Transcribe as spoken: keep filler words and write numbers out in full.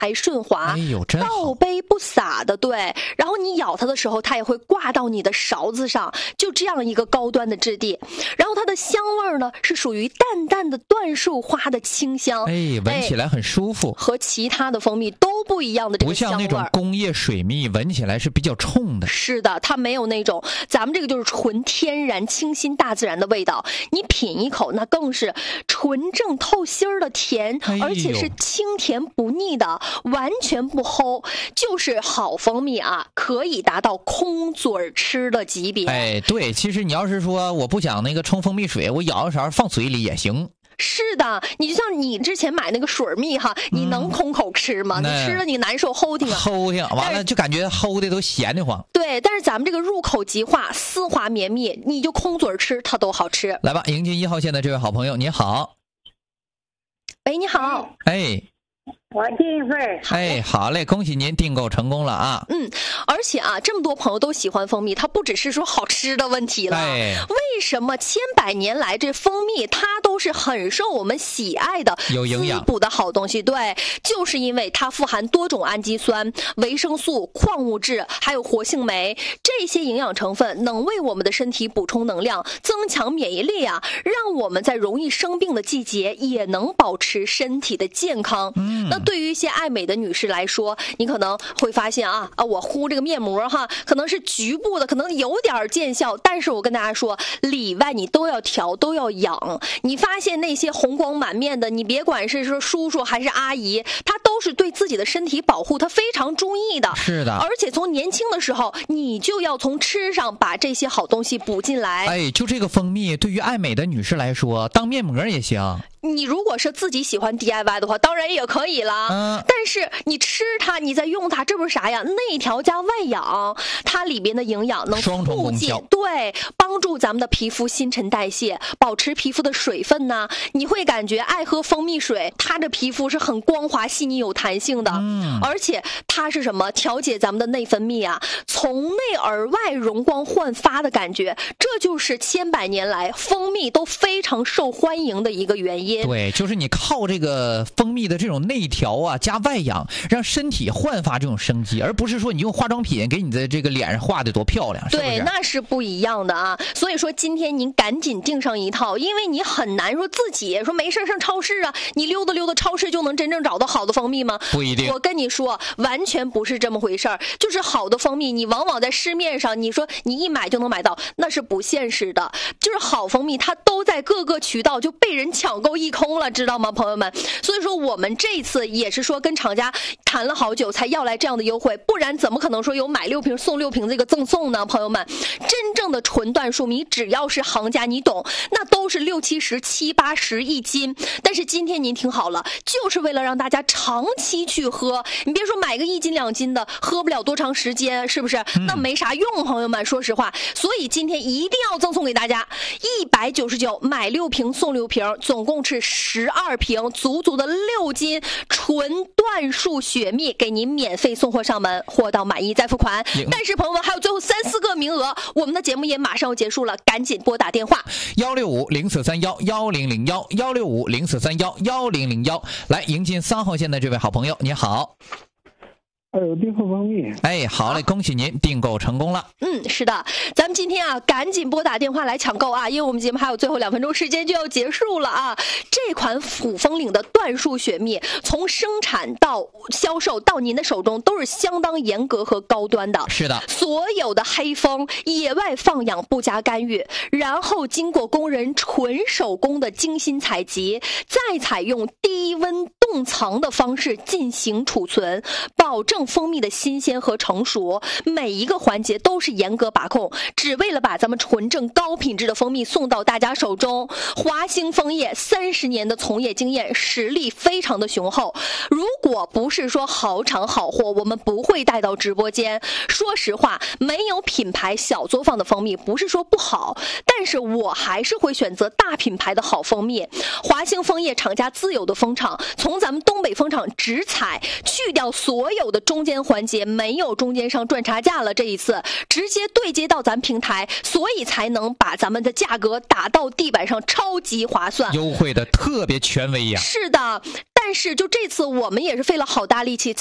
还顺滑， 哎呦，真好， 倒杯不洒的，对。然后你咬它的时候，它也会挂到你的勺子上，就这样一个高端的质地。然后它的香味呢，是属于淡淡的椴树花的清香， 哎，闻起来很舒服， 和其他的蜂蜜都不一样的这个香味， 不像那种工业水蜜，闻起来是比较冲的。 是的，它没有那种，咱们这个就是纯天然、清新大自然的味道。你品一口，那更是纯正透心儿的甜， 哎、 而且是清甜不腻的，完全不齁，就是好蜂蜜啊，可以达到空嘴吃的级别。 哎，对，其实你要是说我不想那个冲蜂蜜水，我舀一勺放嘴里也行。 是的，你就像你之前买那个水蜜哈，你能空口吃吗？嗯、你吃了你难受，齁挺啊， 齁挺，完了就感觉齁的都咸得慌。 对，但是咱们这个入口即化，丝滑绵密，你就空嘴吃它都好吃。 来吧，迎接一号线的这位好朋友，你好。 喂，你好。 哎。 我订一份。 哎，好嘞，恭喜您订购成功了啊！ 嗯，而且啊，这么多朋友都喜欢蜂蜜，它不只是说好吃的问题了。 哎， 为什么千百年来这蜂蜜它都是很受我们喜爱的、 有营养、 滋补的好东西？对，就是因为它富含多种氨基酸、维生素、矿物质，还有活性酶，这些营养成分能为我们的身体补充能量，增强免疫力啊，让我们在容易生病的季节也能保持身体的健康。 嗯， 那对于一些爱美的女士来说，你可能会发现啊啊，我敷这个面膜哈，可能是局部的，可能有点见效，但是我跟大家说，里外你都要调，都要养。你发现那些红光满面的，你别管是说叔叔还是阿姨，他都是对自己的身体保护，他非常注意的。 是的， 而且从年轻的时候，你就要从吃上把这些好东西补进来。 哎，就这个蜂蜜，对于爱美的女士来说，当面膜也行。 你如果是自己喜欢 D I Y 的话，当然也可以了。 嗯， 但是你吃它，你再用它，这不是啥呀？内调加外养，它里边的营养能双重促进， 功效， 对，帮助咱们的皮肤新陈代谢，保持皮肤的水分呢。你会感觉爱喝蜂蜜水，它的皮肤是很光滑、细腻、有弹性的。 嗯， 而且它是什么？调节咱们的内分泌啊，从内而外容光焕发的感觉，这就是千百年来蜂蜜都非常受欢迎的一个原因。 对，就是你靠这个蜂蜜的这种内调啊，加外养，让身体焕发这种生机，而不是说你用化妆品给你的这个脸上画的多漂亮，是不是？ 对，那是不一样的啊。所以说今天您赶紧订上一套，因为你很难说自己说没事上超市啊，你溜达溜达超市就能真正找到好的蜂蜜吗？ 不一定。 我跟你说，完全不是这么回事儿。就是好的蜂蜜，你往往在市面上，你说你一买就能买到，那是不现实的。就是好蜂蜜，它都在各个渠道就被人抢购一空了。知道吗，朋友们？所以说我们这次也是说跟厂家谈了好久才要来这样的优惠，不然怎么可能说有买六瓶送六瓶这个赠送呢？朋友们，真正的纯椴树蜜只要是行家，你懂，那都是六七十、七八十一斤。但是今天您听好了，就是为了让大家长期去喝，你别说买个一斤两斤的，喝不了多长时间，是不是？那没啥用，朋友们，说实话。所以今天一定要赠送给大家一百九十九买六瓶送六瓶，总共是十二瓶，足足的六斤纯椴树雪蜜，给您免费送货上门，货到满意再付款。但是朋友们，还有最后三四个名额，我们的节目也马上要结束了，赶紧拨打电话幺六五零四三幺幺零零幺幺六五零四三幺幺零零幺，来迎接三号线的这位好朋友，你好。 哎呦，订购蜂蜜！ 哎，好嘞，恭喜您订购成功了。 嗯，是的，咱们今天啊，赶紧拨打电话来抢购啊，因为我们节目还有最后两分钟时间就要结束了啊。这款虎风岭的椴树雪蜜，从生产到销售到您的手中，都是相当严格和高端的。 是的， 所有的黑蜂、野外放养不加干预，然后经过工人纯手工的精心采集，再采用低温冻藏的方式进行储存，保证蜂蜜的新鲜和成熟，每一个环节都是严格把控，只为了把咱们纯正高品质的蜂蜜送到大家手中。华兴枫叶三十年的从业经验，实力非常的雄厚。如果不是说好厂好货，我们不会带到直播间。说实话，没有品牌小作坊的蜂蜜不是说不好，但是我还是会选择大品牌的好蜂蜜。华兴枫叶厂家自有的蜂场，从咱们东北蜂场直采，去掉所有的中间环节，没有中间商赚差价了，这一次直接对接到咱平台，所以才能把咱们的价格打到地板上，超级划算， 优惠的特别权威呀。 是的。 但是就这次我们也是费了好大力气